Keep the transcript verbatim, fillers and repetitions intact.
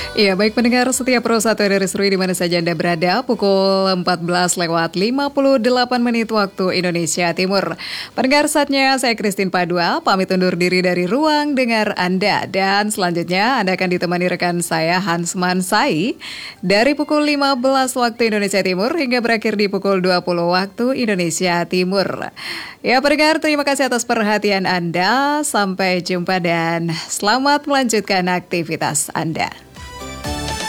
Iya, baik pendengar setiap Pro satu dari Serui di mana saja Anda berada, pukul empat belas lewat lima puluh delapan menit waktu Indonesia Timur. Pendengar saatnya saya Christine Padua, pamit undur diri dari ruang dengar Anda. Dan selanjutnya Anda akan ditemani rekan saya Hansman Sai dari pukul lima belas waktu Indonesia Timur hingga berakhir di pukul dua puluh waktu Indonesia Timur. Ya pendengar, terima kasih atas perhatian Anda. Sampai jumpa dan selamat melanjutkan aktivitas Anda.